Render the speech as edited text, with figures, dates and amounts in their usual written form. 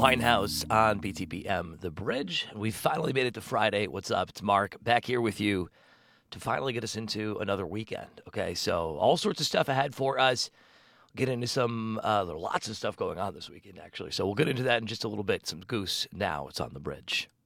Winehouse on BTPM The Bridge. We finally made it to Friday. What's up? It's Mark back here with you to finally get us into another weekend. Okay, so all sorts of stuff ahead for us. Get into some, there are lots of stuff going on this weekend, actually. So we'll get into that in just a little bit. Some Goose now. It's on The Bridge.